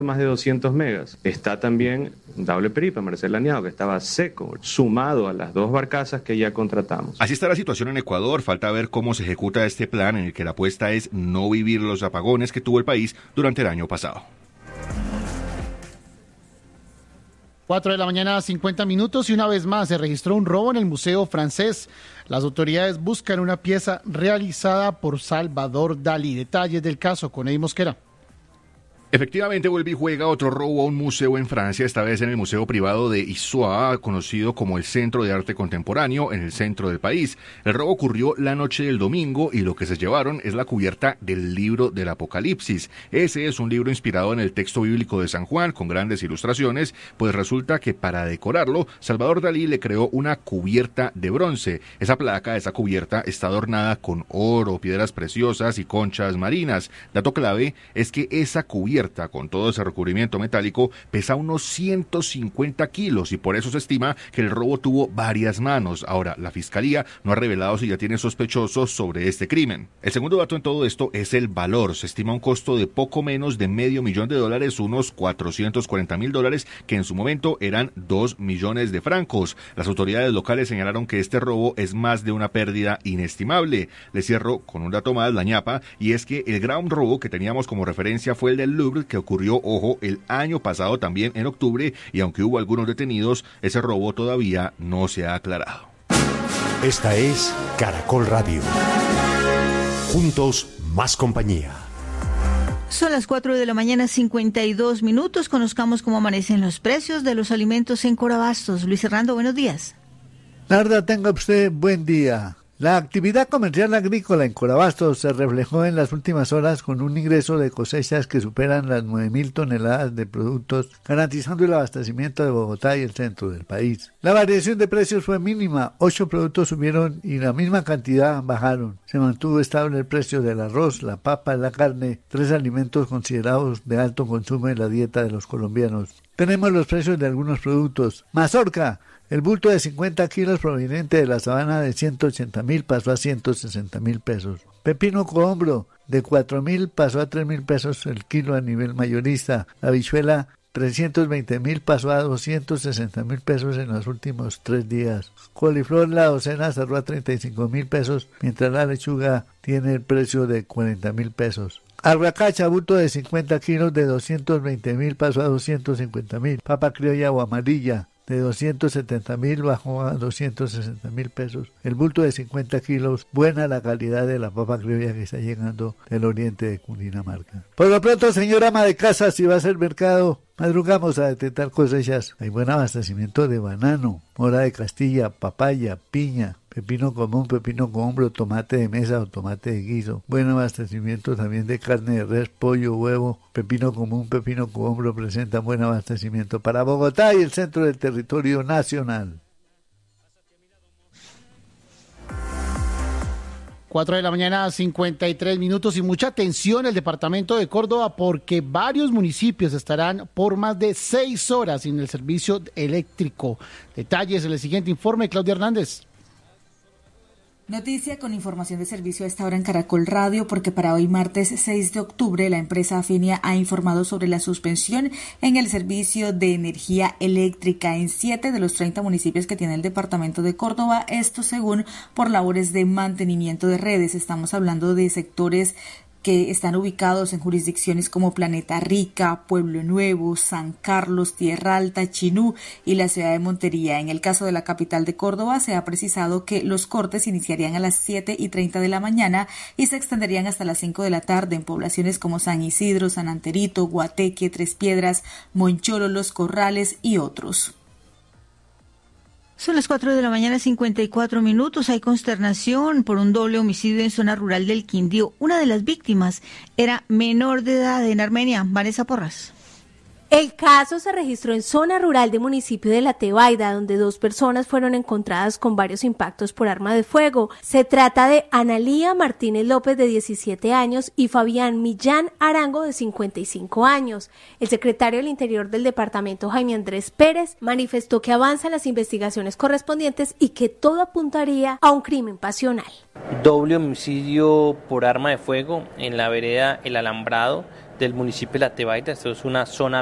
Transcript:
más de 200 megas. Está también Daule Peripa, Marcelaneado, que estaba seco, sumado a las 2 barcazas que ya contratamos. Así está la situación en Ecuador. Falta ver cómo se ejecuta este plan en el que la apuesta es no vivir los apagones que tuvo el país durante el año pasado. 4 de la mañana, 50 minutos, y una vez más se registró un robo en el Museo Francés. Las autoridades buscan una pieza realizada por Salvador Dalí. Detalles del caso con Eddie Mosquera. Efectivamente, vuelve y juega otro robo a un museo en Francia, esta vez en el Museo Privado de Issoire, conocido como el Centro de Arte Contemporáneo, en el centro del país. El robo ocurrió la noche del domingo y lo que se llevaron es la cubierta del libro del Apocalipsis. Ese es un libro inspirado en el texto bíblico de San Juan, con grandes ilustraciones, pues resulta que para decorarlo, Salvador Dalí le creó una cubierta de bronce. Esa placa, esa cubierta, está adornada con oro, piedras preciosas y conchas marinas. Dato clave es que esa cubierta, con todo ese recubrimiento metálico, pesa unos 150 kilos y por eso se estima que el robo tuvo varias manos. Ahora, la fiscalía no ha revelado si ya tiene sospechosos sobre este crimen. El segundo dato en todo esto es el valor. Se estima un costo de poco menos de $500,000, unos $440,000, que en su momento eran 2 millones de francos. Las autoridades locales señalaron que este robo es más de una pérdida inestimable. Les cierro con un dato más, la ñapa, y es que el gran robo que teníamos como referencia fue el del Louvre, que ocurrió, ojo, el año pasado también en octubre, y aunque hubo algunos detenidos, ese robo todavía no se ha aclarado. Esta es Caracol Radio. Juntos, más compañía. Son las 4 de la mañana, 52 minutos. Conozcamos cómo amanecen los precios de los alimentos en Corabastos. Luis Hernando, buenos días. Narda, tenga usted buen día. La actividad comercial agrícola en Corabastos se reflejó en las últimas horas con un ingreso de cosechas que superan las 9.000 toneladas de productos, garantizando el abastecimiento de Bogotá y el centro del país. La variación de precios fue mínima, 8 productos subieron y la misma cantidad bajaron. Se mantuvo estable el precio del arroz, la papa, la carne, 3 alimentos considerados de alto consumo en la dieta de los colombianos. Tenemos los precios de algunos productos. Mazorca. El bulto de 50 kilos proveniente de la sabana de 180.000 pasó a 160.000 pesos. Pepino cohombro de 4.000 pasó a 3.000 pesos el kilo a nivel mayorista. La habichuela 320.000 pasó a 260.000 pesos en los últimos 3 días. Coliflor la docena cerró a 35.000 pesos, mientras la lechuga tiene el precio de 40.000 pesos. Arracacha, bulto de 50 kilos de 220.000 pasó a 250.000. Papa criolla o amarilla de 270.000 bajó a 260.000 pesos. El bulto de 50 kilos, buena la calidad de la papa criolla que está llegando del oriente de Cundinamarca. Por lo pronto, señora ama de casa, si va a hacer mercado, madrugamos a detectar cosechas. Hay buen abastecimiento de banano, mora de Castilla, papaya, piña, pepino común, pepino cohombro, tomate de mesa o tomate de guiso. Buen abastecimiento también de carne de res, pollo, huevo. Pepino común, pepino cohombro presentan buen abastecimiento para Bogotá y el centro del territorio nacional. 4 de la mañana, 53 minutos, y mucha atención el departamento de Córdoba porque varios municipios estarán por más de 6 horas sin el servicio eléctrico. Detalles en el siguiente informe, Claudia Hernández. Noticia con información de servicio a esta hora en Caracol Radio, porque para hoy martes 6 de octubre la empresa Afinia ha informado sobre la suspensión en el servicio de energía eléctrica en 7 de los 30 municipios que tiene el departamento de Córdoba, esto según por labores de mantenimiento de redes. Estamos hablando de sectores que están ubicados en jurisdicciones como Planeta Rica, Pueblo Nuevo, San Carlos, Tierra Alta, Chinú y la ciudad de Montería. En el caso de la capital de Córdoba se ha precisado que los cortes iniciarían a las 7:30 de la mañana y se extenderían hasta las 5 de la tarde en poblaciones como San Isidro, San Anterito, Guateque, Tres Piedras, Moncholo, Los Corrales y otros. Son las 4 de la mañana, 54 minutos. Hay consternación por un doble homicidio en zona rural del Quindío. Una de las víctimas era menor de edad en Armenia. Vanessa Porras. El caso se registró en zona rural del municipio de La Tebaida, donde 2 personas fueron encontradas con varios impactos por arma de fuego. Se trata de Analía Martínez López, de 17 años, y Fabián Millán Arango, de 55 años. El secretario del Interior del departamento, Jaime Andrés Pérez, manifestó que avanzan las investigaciones correspondientes y que todo apuntaría a un crimen pasional. Doble homicidio por arma de fuego en la vereda El Alambrado, del municipio de La Tebaida. Esto es una zona